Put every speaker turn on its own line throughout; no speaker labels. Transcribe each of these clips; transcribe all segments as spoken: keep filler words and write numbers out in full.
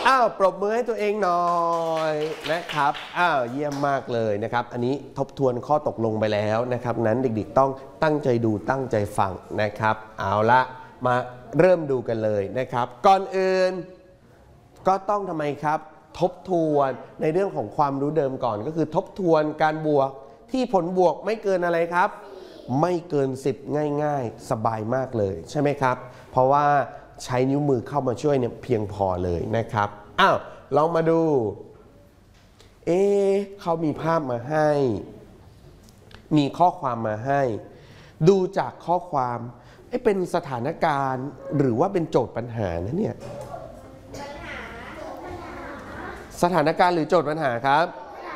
อ้าวปรบมือให้ตัวเองหน่อยนะครับอ้าวเยี่ยมมากเลยนะครับอันนี้ทบทวนข้อตกลงไปแล้วนะครับนั้นเด็กๆต้องตั้งใจดูตั้งใจฟังนะครับเอาละมาเริ่มดูกันเลยนะครับก่อนอื่นก็ต้องทำไมครับทบทวนในเรื่องของความรู้เดิมก่อนก็คือทบทวนการบวกที่ผลบวกไม่เกินอะไรครับไม่เกินสิบง่ายๆสบายมากเลยใช่ไหมครับเพราะว่าใช้นิ้วมือเข้ามาช่วยเนี่ยเพียงพอเลยนะครับอ้าวลองมาดูเอ๊ะเขามีภาพมาให้มีข้อความมาให้ดูจากข้อความเอ๊ะเป็นสถานการณ์หรือว่าเป็นโจทย์ปัญหานะเนี่ยสถานการณ์หรือโจทย์ปัญหาครับ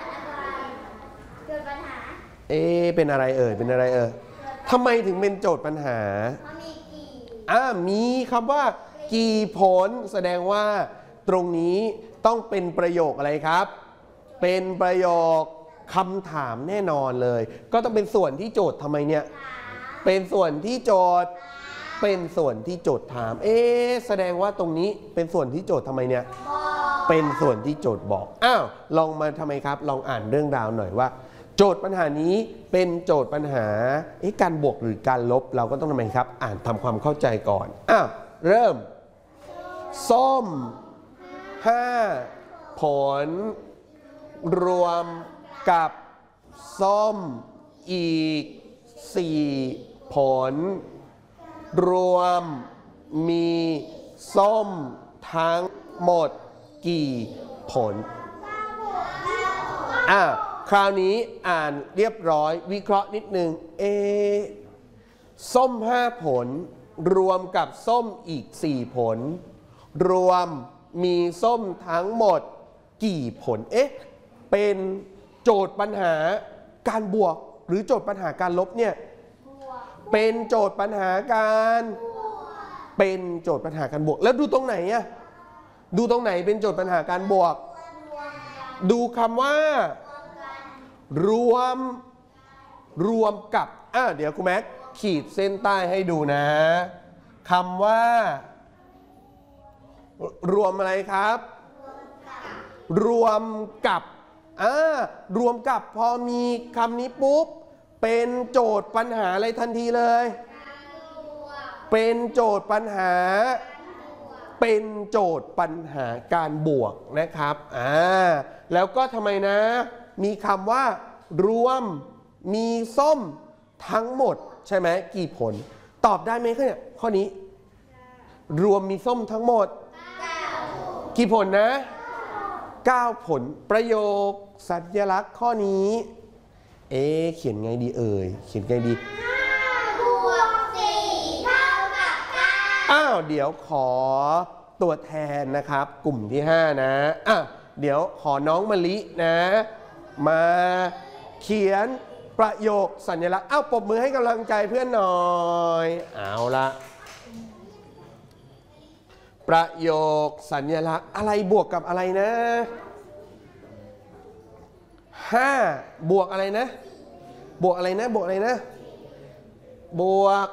เอ๊ะเป็นอะไรเอ่ยเป็นอะไรเอ่ยทำไมถึงเป็นโจทย์ปัญหาอ่ามีคำว่ากี่ผลแสดงว่าตรงนี้ต้องเป็นประโยคอะไรครับเป็นประโยคคำถามแน่นอนเลยก็ต้องเป็นส่วนที่โจทย์ทำไมเนี่ยเป็นส่วนที่โจทย์เป็นส่วนที่โจทย์ถามเอ๊ะแสดงว่าตรงนี้เป็นส่วนที่โจทย์ทำไมเนี่ยเป็นส่วนที่โจทย์บอกอ้าวลองมาทำไมครับลองอ่านเรื่องราวหน่อยว่าโจทย์ปัญหานี้เป็นโจทย์ปัญหาการบวกหรือการลบเราก็ต้องทำไมครับอ่านทำความเข้าใจก่อนอ้าวเริ่มส้มห้าผลรวมกับส้มอีกสี่ผลรวมมีส้มทั้งหมดกี่ผลอ่ะคราวนี้อ่านเรียบร้อยวิเคราะห์นิดนึงเอส้มห้าผลรวมกับส้มอีกสี่ผลรวมมีส้มทั้งหมดกี่ผลเอ๊ะเป็นโจทย์ปัญหาการบวกหรือโจทย์ปัญหาการลบเนี่ยเป็นโจทย์ปัญหาการเป็นโจทย์ปัญหาการบวกแล้วดูตรงไหนอะดูตรงไหนเป็นโจทย์ปัญหาการบวกดูคำว่ารวมรวมกับอ่ะเดี๋ยวครูแม็กขีดเส้นใต้ให้ดูนะคำว่ารวมอะไรครับรวมกับอ่ารวมกับพอมีคำนี้ปุ๊บเป็นโจทย์ปัญหาอะไรทันทีเลยเป็นโจทย์ปัญหาเป็นโจทย์ปัญหาการบวกนะครับอ่าแล้วก็ทำไมนะมีคำว่ารวมมีส้มทั้งหมดใช่ไหมกี่ผลตอบได้ไหมเนี่ยข้อนี้รวมมีส้มทั้งหมดกี่ผลนะเก้าผลประโยคสัญลักษณ์ข้อนี้เอ๊ะเขียนไงดีเอ่ยเขียนไงดีบวกสี่เท่ากับเก้าอ้าวเดี๋ยวขอตัวแทนนะครับกลุ่มที่ห้านะอ่ะเดี๋ยวขอน้องมะลินะมาเขียนประโยคสัญลักษณ์อ้าวปรบมือให้กำลังใจเพื่อนหน่อยเอาละประโยคสัญลักษณ์อะไรบวกกับอะไรนะห้าบวกอะไรนะบวกอะไรนะบวกอะไรนะบวก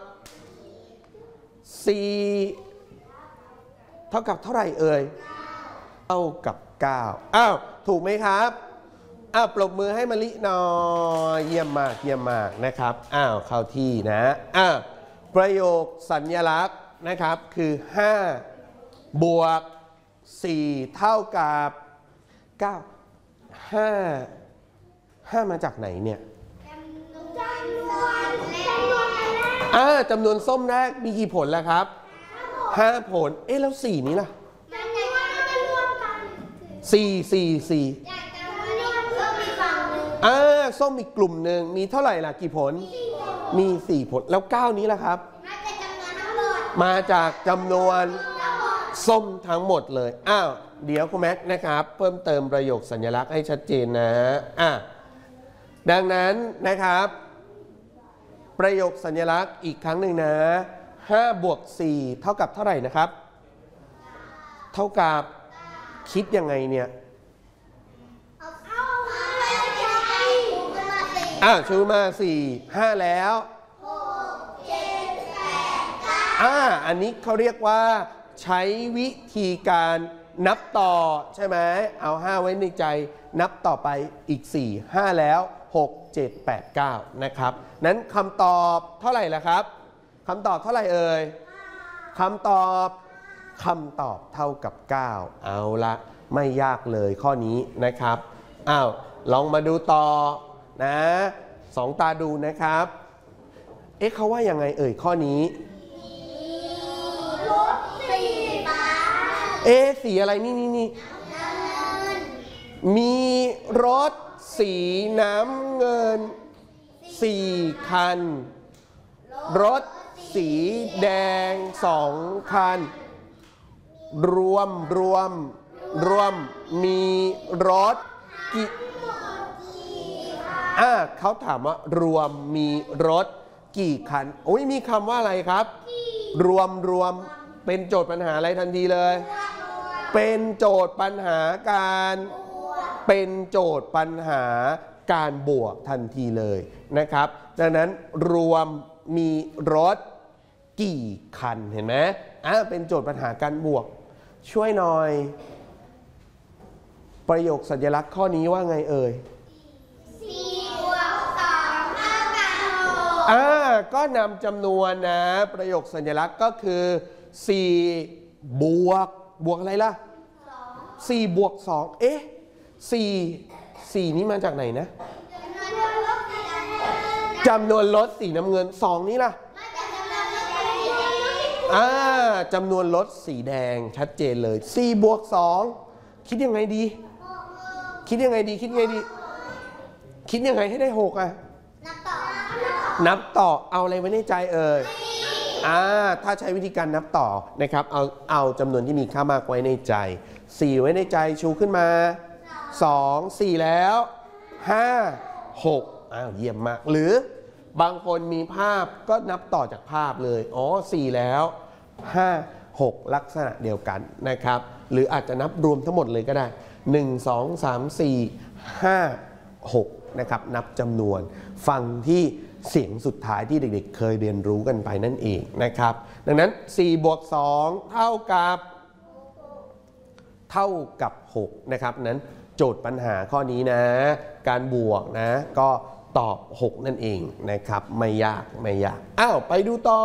สี่เท่ากับเท่าไหร่เอ่ยเท่ากับเก้าอ้าวถูกไหมครับอ้าวปรบมือให้มะลิหน่อยเยี่ยมมากเยี่ยมมากนะครับอ้าวเข้าที่นะอ้าวประโยคสัญลักษณ์นะครับคือห้าบวกสี่เท่ากับเก้า ห้า ห้ามาจากไหนเนี่ยอ่าจำนวนส้มแรกมีกี่ผลแล้วครับห้าผลเอ๊ะแล้วสี่นี้ล่ะสี่สี่สี่อ่าส้มอีกกลุ่มหนึ่งมีเท่าไหร่ล่ะกี่ผลมีสี่ผลแล้วเก้านี้ล่ะครับมาจากจำนวนส้มทั้งหมดเลยอ้าวเดี๋ยวคุณแม็กนะครับเพิ่มเติมประโยคสัญลักษณ์ให้ชัดเจนนะอ่ะดังนั้นนะครับประโยคสัญลักษณ์อีกครั้งหนึ่งนะห้าบวกสี่เท่ากับเท่าไหร่นะครับเท่ากับคิดยังไงเนี่ยอ่ะชูมาสี่ห้าแล้วอ่าอันนี้เขาเรียกว่าใช้วิธีการนับต่อใช่ไหมเอาห้าไว้ในใจนับต่อไปอีกสี่ ห้าแล้วหก เจ็ด แปด เก้านะครับนั้นคำตอบเท่าไหร่ล่ะครับคำตอบเท่าไหร่เอ่ยคำตอบคำตอบเท่ากับเก้าเอาละไม่ยากเลยข้อนี้นะครับอ้าวลองมาดูต่อนะสองตาดูนะครับเอ๊ะเขาว่ายังไงเอ่ยข้อนี้
รถสีฟ้า
เอ๊ะสีอะไรนี่นี่นี่มีรถสีน้ำเงินสี่คันรถสีแดงสองคันรวมรวมรวมมีรถกี่อ่าเขาถามว่ารวมมีรถกี่คันโอ้ยมีคำว่าอะไรครับรวมรวมเป็นโจทย์ปัญหาอะไรทันทีเลยเป็นโจทย์ปัญหาการเป็นโจทย์ปัญหาการบวกทันทีเลยนะครับดังนั้นรวมมีรถกี่คันเห็นไหมอ่าเป็นโจทย์ปัญหาการบวกช่วยหน่อยประโยคสัญลักษณ์ข้อนี้ว่าไงเอ่ย
สี่บวกสองเท่ากับหก
อ่าก็นำจำนวนนะประโยคสัญลักษณ์ก็คือสี่บวกบวกอะไรล่ะสี่บวกสองเอ๊ะสี่สี่นี้มาจากไหนนะจำนวนรถสีน้ำเงินสองนี้ล่ะอ่าจำนวนรถสีแดงชัดเจนเลยสี่บวกสองคิดยังไงดีคิดยังไงดีคิดยังไงดีคิดยังไงให้ได้หกอ่ะนับต่อนับต่อเอาอะไรไว้ในใจเอ่ยอ่าถ้าใช้วิธีการนับต่อนะครับเอาเอาจำนวนที่มีค่ามากไว้ในใจสี่ไว้ในใจชูขึ้นมาสอง สี่แล้วห้า หกอ้าวเยี่ยมมากหรือบางคนมีภาพก็นับต่อจากภาพเลยอ๋อสี่แล้วห้า หกลักษณะเดียวกันนะครับหรืออาจจะนับรวมทั้งหมดเลยก็ได้หนึ่ง สอง สาม สี่ ห้า หกนะครับนับจำนวนฟังที่เสียงสุดท้ายที่เด็กๆเคยเรียนรู้กันไปนั่นเองนะครับดังนั้นสี่บวกสองเท่ากับเท่ากับหกนะครับนั้นโจทย์ปัญหาข้อนี้นะการบวกนะก็ตอบหกนั่นเองนะครับไม่ยากไม่ยากอ้าวไปดูต่อ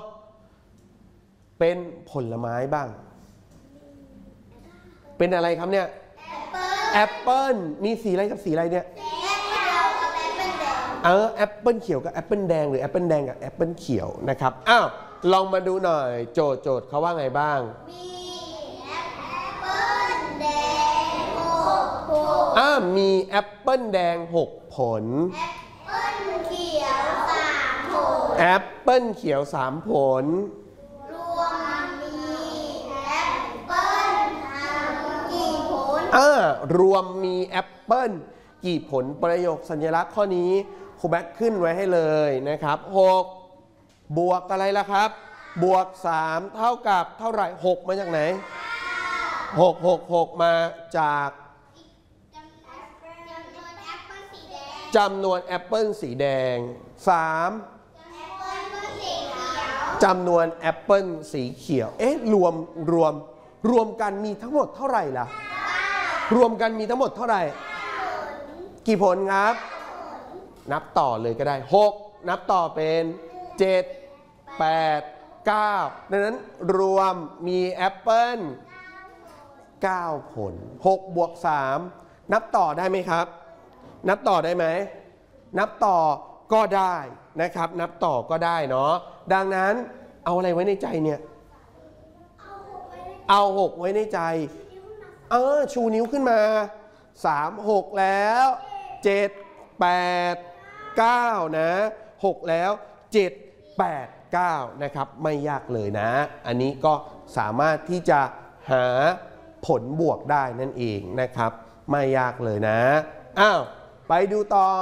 เป็นผลไม้บ้างเป็นอะไรครับเนี่ยแอปเปิ้ลมีสีอะไรกับสีอะไรเนี่ยเออแอปเปิ้ลเขียวกับแอปเปิ้ลแดงหรือแอปเปิ้ลแดงกับแอปเปิ้ลเขียวนะครับอ้าวลองมาดูหน่อยโจทย์โจทย์เขาว่าไงบ้าง
มีแอปเปิ้ลแดงหกผล
อ่ามีแอปเปิ้ลแดงหกผล
แอปเปิ้ลเขียวสามผล
แอปเปิ้ลเขียวสามผล
รวมมีแอปเปิ้ลกี่ผล
อ่ารวมมีแอปเปิ้ลกี่ผลประโยคสัญลักษณ์ข้อนี้ครูแบ็คขึ้นไว้ให้เลยนะครับหกบวกอะไรล่ะครับบวกสามเท่ากับเท่าไหร่หกมาจากไหนหก หก หกมาจากจำนวนแอปเปิ้ลสีแดงสามจำนวนแอปเปิ้ลสีเขียวเอ๊ะรวมรวมรวมกันมีทั้งหมดเท่าไหร่ล่ะรวมกันมีทั้งหมดเท่าไหร่กี่ผลครับนับต่อเลยก็ได้หกนับต่อเป็นเจ็ด แปด เก้าดังนั้นรวมมีแอปเปิ้ลเก้าผลหกบวกสามนับต่อได้ไหมครับนับต่อได้ไหมนับต่อก็ได้นะครับนับต่อก็ได้เนาะดังนั้นเอาอะไรไว้ในใจเนี่ยเอาหกไว้ในใจเออชูนิ้วขึ้นมาสาม หกแล้วเจ็ด แปด เก้านะหกแล้วเจ็ด แปด เก้านะครับไม่ยากเลยนะอันนี้ก็สามารถที่จะหาผลบวกได้นั่นเองนะครับไม่ยากเลยนะอ้าวไปดูต่อ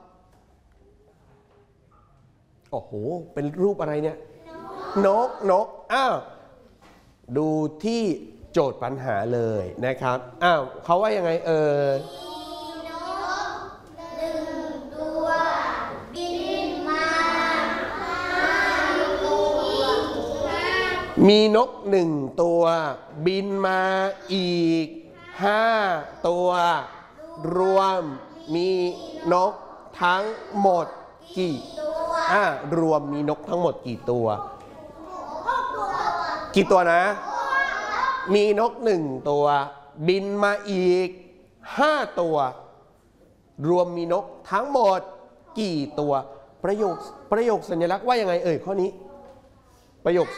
โอ้โหเป็นรูปอะไรเนี่ยนกนกอ้าวดูที่โจทย์ปัญหาเลยนะครับอ้าวเขาว่ายังไงเอ่ย
นกหนึ่งตัวบินมาห้าตัว
มีนกหนึ่งตัวบินมาอีกห้าตัวรวมมีนกทั้งหมดกี่อ่ารวมมีนกทั้งหมดกี่ตัวกี่ตัวนะมีนกหนึ่งตัวบินมาอีกห้าตัวรวมมีนกทั้งหมดกี่ตัวประโยคประโยคสัญลักษณ์ว่ายังไงเอ่ยข้อนี้ประโยค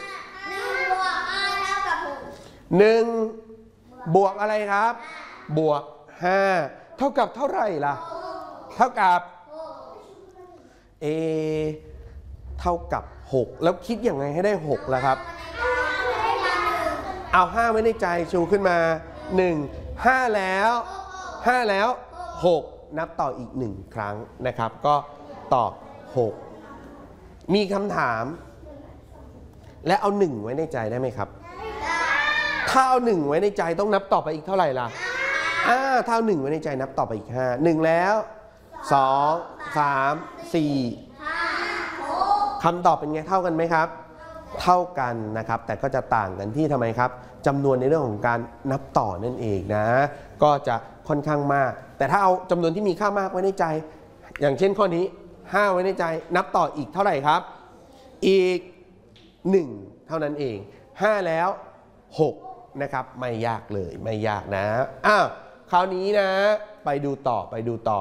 หนึ่งบวกอะไรครับ บวกห้าเท่ากับเท่าไหร่ล่ะเท่ากับเอเท่ากับหกแล้วคิดยังไงให้ได้หกล่ะครับเอาห้าไว้ในใจชูขึ้นมาหนึ่ง ห้าแล้วห้าแล้วหกนับต่ออีกหนึ่งครั้งนะครับก็ตอบหกมีคำถามและเอาหนึ่งไว้ในใจได้ไหมครับถ้าเอาหนึ่งไว้ในใจต้องนับต่อไปอีกเท่าไหร่ล่ะอ่าถ้าเอาหนึ่งไว้ในใจนับต่อไปอีกห้าหนึ่งแล้วสองสามสี่คำตอบเป็นไงเท่ากันไหมครับเท่ากันนะครับแต่ก็จะต่างกันที่ทำไมครับจำนวนในเรื่องของการนับต่อนั่นเองนะก็จะค่อนข้างมากแต่ถ้าเอาจำนวนที่มีค่ามากไว้ในใจอย่างเช่นข้อนี้ห้าไว้ในใจนับต่ออีกเท่าไหร่ครับอีกหนึ่งเท่านั้นเองห้าแล้วหกนะครับไม่ยากเลยไม่ยากนะอ้าวคราวนี้นะไปดูต่อไปดูต่อ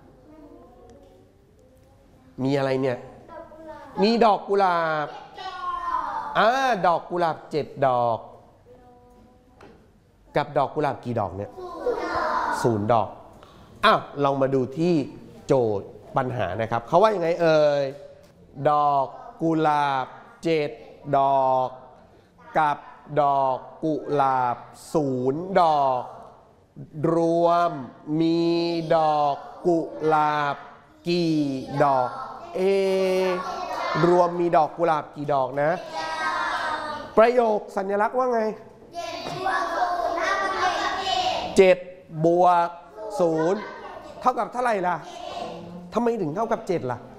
มีอะไรเนี่ยมีดอกกุหลาบอ่าดอกกุหลาบเจ็ดดอกกับดอกกุหลาบกี่ดอกเนี่ยศูนย์ดอกอ้าวลองมาดูที่โจทย์ปัญหานะครับเขาว่ายังไงเอ่ยดอกกุหลาบเจ็ดดอกกับดอกกุหลาบศูนย์ดอกรวมมีดอกกุหลาบกี่ดอกเอรวมมีดอกกุหลาบกี่ดอกนะประโยคสัญลักษณ์ว่าไงเจ็ดบวกศูนย์เท่ากับเท่าไหร่ล่ะทำไมถึงเท่ากับเจ็ดล่ะ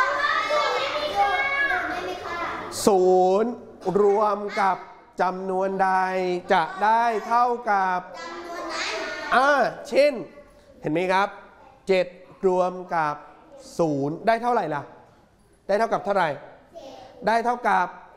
ศูนย์รวมกับจำนวนใดจะได้เท่ากับอ่าเช่นเห็นไหมครับเจ็ดรวมกับศูนย์ได้เท่าไหร่ล่ะได้เท่ากับเท่าไหร่ได้เท่ากับ